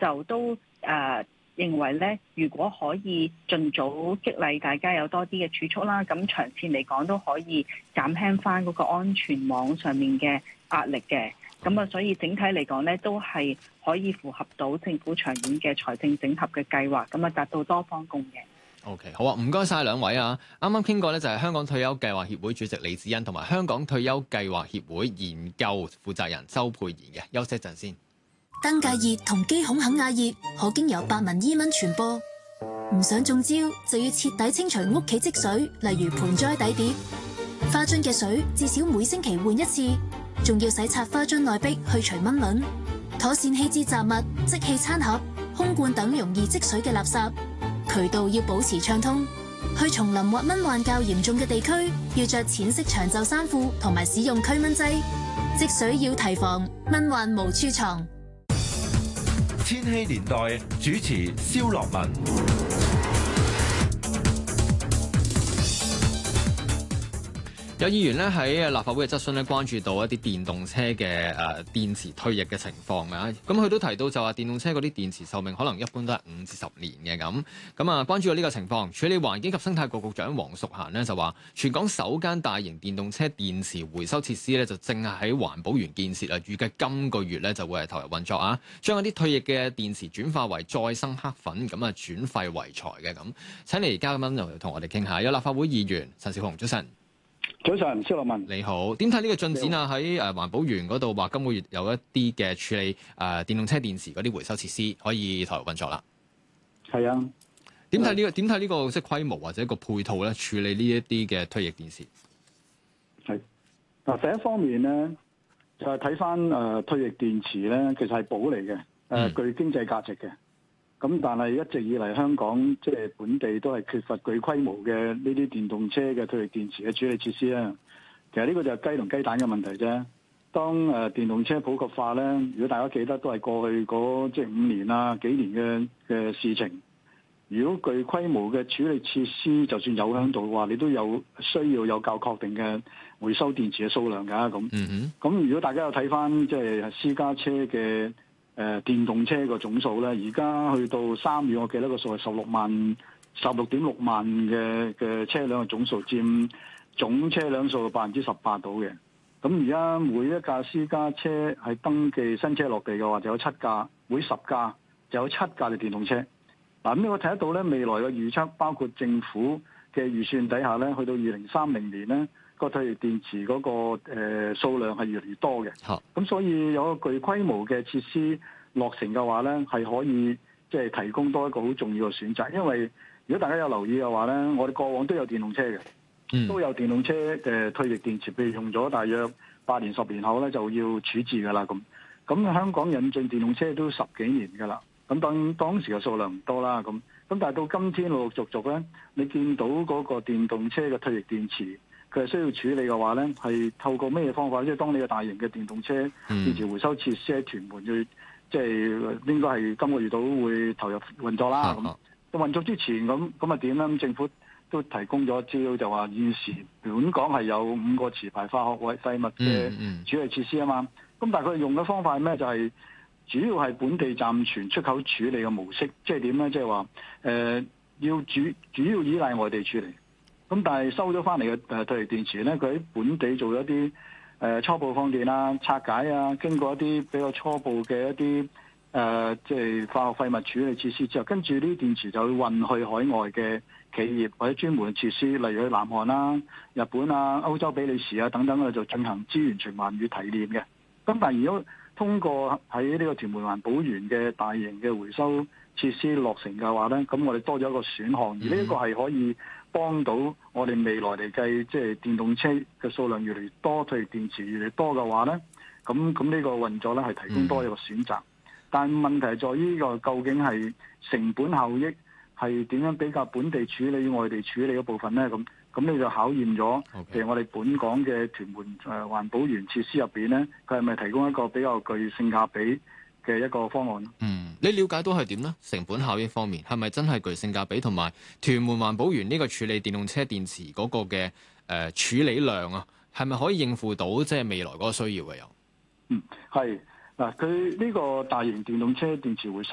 就都認為咧，如果可以盡早激勵大家有多啲嘅儲蓄啦，咁長線嚟講都可以減輕翻嗰個安全網上面嘅壓力嘅。咁啊，所以整體嚟講咧，都係可以符合到政府長遠嘅財政整合嘅計劃，咁啊達到多方共贏。 OK， 好啊，唔該晒兩位啊！啱啱傾過咧，就係香港退休計劃協會主席李梓欣同埋香港退休計劃協會研究負責人周沛然嘅。休息一陣先。 登革熱同肌孔肯亞熱可經由白紋伊蚊傳播，唔想中招就要徹底清除屋企積水，例如盆栽底碟、花樽嘅水，至少每星期換一次，仲要洗刷花樽內壁去除蚊卵，妥善棄置雜物、即棄餐盒、空罐等容易積水嘅垃圾，渠道要保持暢通。去叢林或蚊患較嚴重嘅地區，要着淺色長袖衫褲同埋使用驅蚊劑。積水要提防，蚊患無處藏。 千禧年代主持蕭樂文。 有議員咧喺立法會嘅質詢咧，關注到一啲電動車嘅電池退役嘅情況啊。咁佢都提到就話電動車嗰啲電池壽命可能一般都係5至10年嘅咁啊。關注到呢個情況，處理環境及生態局局長黃淑嫻呢就話，全港首間大型電動車電池回收設施咧就正係喺環保園建設啊，預計今個月咧就會係投入運作啊，將一啲退役嘅電池轉化為再生黑粉，咁啊轉廢為財嘅咁。請嚟嘉賓就同我哋傾下，有立法會議員陳紹雄，早晨。 早晨，蕭樂文， 你好。點睇呢個進展啊？喺環保園嗰度話，今個月有一啲嘅處理電動車電池嗰啲回收設施可以投入運作啦。 係啊。 點睇呢個？點睇呢個即係規模或者個配套咧？處理呢一啲嘅退役電池。 係嗱，第一方面咧就係睇翻退役電池咧，其實係寶嚟嘅，具經濟價值嘅。咁但係一直以嚟香港即係本地都係缺乏具規模嘅呢啲電動車嘅退役電池嘅處理設施啦。其實呢個就係雞同雞蛋嘅問題啫。當電動車普及化咧，如果大家記得都係過去嗰即係5年啊幾年嘅事情。如果具規模嘅處理設施就算有喺度嘅話，你都有需要有較確定嘅回收電池嘅數量㗎。咁如果大家有睇翻即係私家車嘅電動車個總數咧，而家去到3月，我記得個數係16.6萬嘅車輛嘅總數，佔總車輛數18%到嘅。咁而家每一架私家車係登記新車落地嘅話，就有7架，每10架就有7架嘅電動車。嗱，咁我睇得到咧，未來嘅預測包括政府嘅預算底下咧，去到2030年咧，個退役電池嗰個數量係越嚟越多嘅。咁所以有個具規模嘅設施落成嘅話咧，係可以即係提供多一個好重要嘅選擇。因為如果大家有留意嘅話咧，我哋過往都有電動車嘅，都有電動車嘅退役電池，譬如用咗大約8年10年後咧就要處置㗎啦。咁香港引進電動車都10幾年㗎啦。咁當時嘅數量唔多啦。咁但係到今天陸陸續續咧，你見到嗰個電動車嘅退役電池，佢係需要處理嘅話咧，係透過咩方法？即係當你嘅大型嘅電動車電池回收設施喺屯門要即係應該係今個月度會投入運作啦。咁運作之前咁啊點咧？咁政府都提供咗資料，就話現時本港係有5個持牌化學廢物嘅處理設施啊嘛。咁但係佢用嘅方法係咩？就係主要係本地暫存出口處理嘅模式，即係點咧？即係話要主要依賴外地處理。咁但係收咗翻嚟嘅退役電池咧，佢喺本地做咗啲初步放電啊、拆解啊，經過一啲比較初步嘅一啲即係化學廢物處理設施之後，跟住呢啲電池就會運去海外嘅企業或者專門嘅設施，例如去南韓啊、日本啊、歐洲比利時啊等等啊，就進行資源循環與提煉嘅。咁但係如果通過喺呢個屯門環保園嘅大型嘅回收設施落成嘅話咧，咁我哋多咗一個選項，而呢一個係可以幫到我哋未來嚟計，即係電動車嘅數量越嚟越多，退役電池越嚟越多嘅話咧，咁呢個運作咧係提供多一個選擇。但問題在於呢個究竟係成本效益係點樣比較本地處理、外地處理嘅部分咧？咁你就考驗咗，譬如我哋本港嘅屯門環保園設施入邊咧，佢係咪提供一個比較具性價比嘅一個方案？ 你了解到係點咧？成本效益方面係咪真係具性價比，同埋屯門環保園呢個處理電動車電池嗰個嘅處理量啊，係咪可以應付到即係未來嗰個需要嘅有？ 係嗱，佢呢個大型電動車電池回收